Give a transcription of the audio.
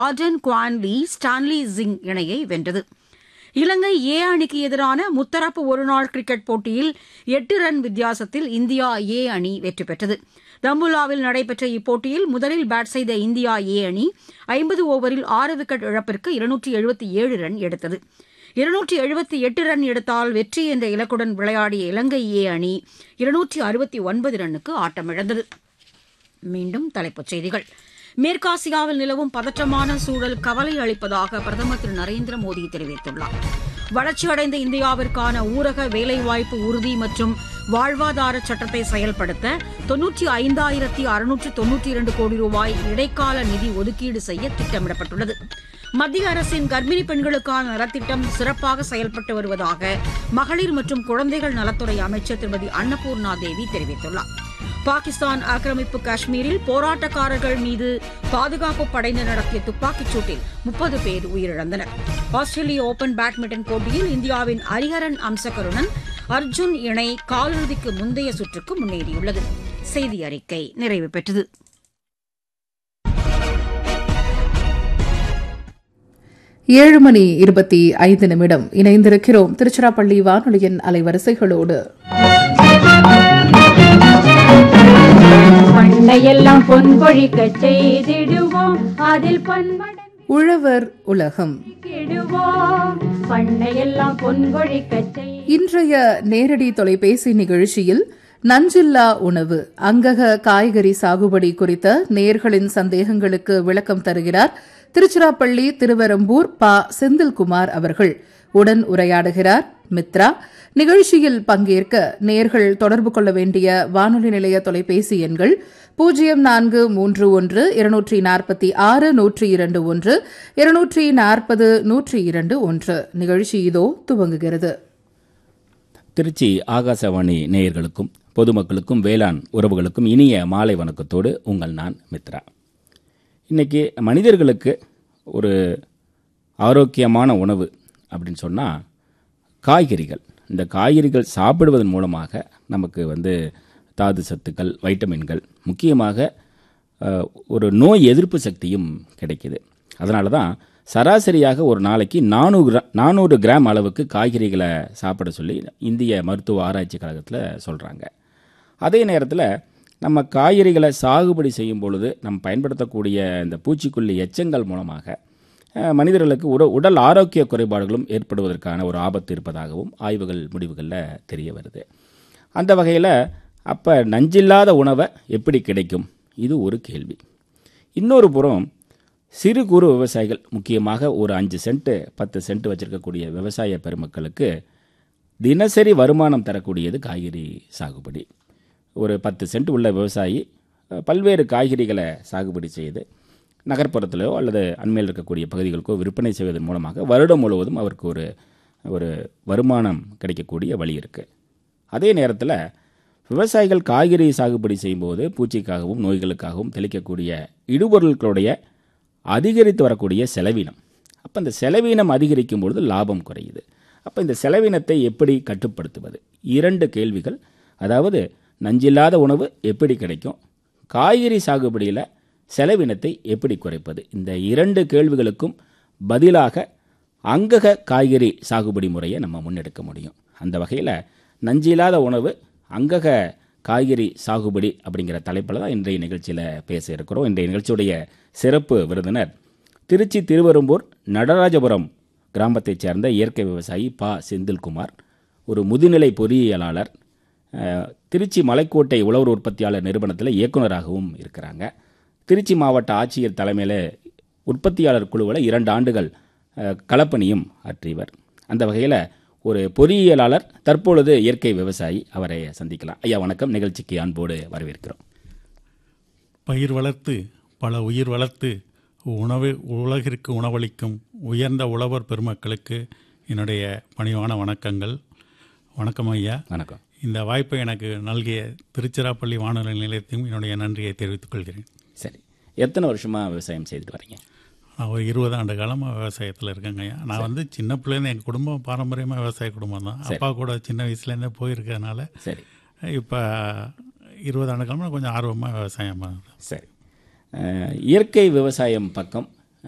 Ardern குவான்லி Stanley ஜிங் இணையை வென்றது. இலங்கை ஏ அணிக்கு எதிரான முத்தரப்பு ஒருநாள் கிரிக்கெட் போட்டியில் 8 ரன் வித்தியாசத்தில் இந்தியா ஏ அணி வெற்றி பெற்றது. தம்புலாவில் நடைபெற்ற இப்போட்டியில் முதலில் பேட் செய்த இந்தியா ஏ அணி 50 ஓவரில் 6 விக்கெட் இழப்பிற்கு 277 ரன் எடுத்தது. 278 ரன் எடுத்தால் வெற்றி என்ற இலக்குடன் விளையாடிய இலங்கை ஏ அணி 269 ரன்னுக்கு ஆட்டமிழந்தது. மீண்டும் தலைப்புச் செய்திகள். மேற்காசியாவில் நிலவும் பதற்றமான சூழல் கவலை அளிப்பதாக பிரதமர் திரு நரேந்திர மோடி தெரிவித்துள்ளார். வளர்ச்சியடைந்த இந்தியாவிற்கான ஊரக வேலைவாய்ப்பு உறுதி மற்றும் வாழ்வாதார சட்டத்தை செயல்படுத்த 95,692 கோடி ரூபாய் இடைக்கால நிதி ஒதுக்கீடு செய்ய திட்டமிடப்பட்டுள்ளது. மத்திய அரசின் கர்ப்பிணி பெண்களுக்கான நலத்திட்டம் சிறப்பாக செயல்பட்டு வருவதாக மகளிர் மற்றும் குழந்தைகள் நலத்துறை அமைச்சர் திருமதி அன்னபூர்ணா தேவி தெரிவித்துள்ளார். பாகிஸ்தான் ஆக்கிரமிப்பு காஷ்மீரில் போராட்டக்காரர்கள் மீது பாதுகாப்பு படையினர் நடத்திய துப்பாக்கிச் சூட்டில் 30 பேர் உயிரிழந்தனர். ஆஸ்திரேலிய ஓபன் பேட்மிண்டன் போட்டியில் இந்தியாவின் ஹரிஹரன் அம்சகருடன் அர்ஜுன் இணை காலிறுதிக்கு முந்தைய சுற்றுக்கு முன்னேறியுள்ளது. செய்தி அறிக்கை நிறைவு பெற்றது. 7:25 இணைந்திருக்கிறோம் திருச்சிராப்பள்ளி வானொலியின் அலைவரிசைகளோடு. பண்டையெல்லாம் பொன்பொழிக்க செய்திடுவோம், அதில் உழவர் உலகம். பண்டையெல்லாம் பொன்பொழிக்க இன்றைய நேரடி தொலைபேசி நிகழ்ச்சியில் நஞ்சில்லா உணவு அங்கக காய்கறி சாகுபடி குறித்த நேயர்களின் சந்தேகங்களுக்கு விளக்கம் தருகிறார் திருச்சிராப்பள்ளி திருவெரும்பூர் ப. செந்தில்குமார் அவர்கள். உடன் உரையாடுகிறார் மித்ரா. நிகழ்ச்சியில் பங்கேற்க நேயர்கள் தொடர்பு கொள்ள வேண்டிய வானொலி நிலைய தொலைபேசி எண்கள் 0431-246-102-1 240-102. நிகழ்ச்சி இதோ துவங்குகிறது. திருச்சி ஆகாசவாணி நேயர்களுக்கும் பொதுமக்களுக்கும் வேளாண் உறவுகளுக்கும் இனிய மாலை வணக்கத்தோடு உங்கள் நான் மித்ரா. இன்றைக்கி மனிதர்களுக்கு ஒரு ஆரோக்கியமான உணவு அப்படின்னு சொன்னால் காய்கறிகள். இந்த காய்கறிகள் சாப்பிடுவதன் மூலமாக நமக்கு தாது சத்துக்கள், வைட்டமின்கள், முக்கியமாக ஒரு நோய் எதிர்ப்பு சக்தியும் கிடைக்கிது. அதனால தான் சராசரியாக ஒரு நாளைக்கு 400 கிராம் அளவுக்கு காய்கறிகளை சாப்பிட சொல்லி இந்திய மருத்துவ ஆராய்ச்சி கழகத்தில் சொல்கிறாங்க. அதே நேரத்தில் நம்ம காய்கறிகளை சாகுபடி செய்யும் பொழுது நம்ம பயன்படுத்தக்கூடிய இந்த பூச்சிக்கொல்லி எச்சங்கள் மூலமாக மனிதர்களுக்கு உடல் ஆரோக்கிய குறைபாடுகளும் ஏற்படுவதற்கான ஒரு ஆபத்து இருப்பதாகவும் ஆய்வுகள் முடிவுகளில் தெரிய வருது. அந்த வகையில் அப்போ நஞ்சில்லாத உணவை எப்படி கிடைக்கும்? இது ஒரு கேள்வி. இன்னொரு புறம் சிறு குறு விவசாயிகள், முக்கியமாக ஒரு 5 சென்ட் 10 சென்ட் வச்சுருக்கக்கூடிய விவசாய பெருமக்களுக்கு தினசரி வருமானம் தரக்கூடியது காய்கறி சாகுபடி. ஒரு 10 சென்ட் உள்ள விவசாயி பல்வேறு காய்கறிகளை சாகுபடி செய்து நகர்ப்புறத்திலோ அல்லது அண்மையில் இருக்கக்கூடிய பகுதிகளுக்கோ விற்பனை செய்வதன் மூலமாக வருடம் முழுவதும் அவருக்கு ஒரு வருமானம் கிடைக்கக்கூடிய வழி இருக்குது. அதே நேரத்தில் விவசாயிகள் காய்கறி சாகுபடி செய்யும்போது பூச்சிக்காகவும் நோய்களுக்காகவும் தெளிக்கக்கூடிய இடுபொருட்களுடைய அதிகரித்து வரக்கூடிய செலவினம். அப்போ இந்த செலவினம் அதிகரிக்கும் பொழுது லாபம் குறையுது. அப்போ இந்த செலவினத்தை எப்படி கட்டுப்படுத்துவது? 2 கேள்விகள். அதாவது நஞ்சில்லாத உணவு எப்படி கிடைக்கும், காய்கறி சாகுபடியில் செலவினத்தை எப்படி குறைப்பது? இந்த 2 கேள்விகளுக்கும் பதிலாக அங்கக காய்கறி சாகுபடி முறையை நம்ம முன்னெடுக்க முடியும். அந்த வகையில் நஞ்சில்லாத உணவு அங்கக காய்கறி சாகுபடி அப்படிங்கிற தலைப்பில் தான் இன்றைய நிகழ்ச்சியில் பேச இருக்கிறோம். இன்றைய நிகழ்ச்சியுடைய சிறப்பு விருந்தினர் திருச்சி திருவெரும்பூர் நடராஜபுரம் கிராமத்தைச் சேர்ந்த இயற்கை விவசாயி ப. செந்தில்குமார், ஒரு முதுநிலை பொறியியலாளர், திருச்சி மலைக்கோட்டை உழவர் உற்பத்தியாளர் நிறுவனத்தில் இயக்குநராகவும் இருக்கிறாங்க. திருச்சி மாவட்ட ஆட்சியர் தலைமையில் உற்பத்தியாளர் குழுவில் 2 ஆண்டுகள் களப்பணியும் ஆற்றியவர். அந்த வகையில் ஒரு பொறியியலாளர், தற்பொழுது இயற்கை விவசாயி. அவரை சந்திக்கலாம். ஐயா வணக்கம். நிகழ்ச்சிக்கு அன்போடு வரவேற்கிறோம். பயிர் வளர்த்து பல உயிர் வளர்த்து உலகிற்கு உணவளிக்கும் உயர்ந்த உழவர் பெருமக்களுக்கு என்னுடைய பணிவான வணக்கங்கள். வணக்கம் ஐயா. வணக்கம். இந்த வாய்ப்பை எனக்கு நல்கிய திருச்சிராப்பள்ளி வானொலி நிலையத்தையும் என்னுடைய நன்றியை தெரிவித்துக் கொள்கிறேன். சரி, எத்தனை வருஷமாக விவசாயம் செய்துட்டு வரீங்க? நான் ஒரு 20 ஆண்டு காலமாக விவசாயத்தில் இருக்கேங்க ஐயா. நான் சின்ன பிள்ளைலேருந்து எங்கள் குடும்பம் பாரம்பரியமாக விவசாய குடும்பம் தான். அப்பா கூட சின்ன வயசுலேருந்தே போயிருக்கிறதுனால சரி, இப்போ 20 ஆண்டு காலமாக கொஞ்சம் ஆர்வமாக விவசாயம். சரி, இயற்கை விவசாயம் பக்கம்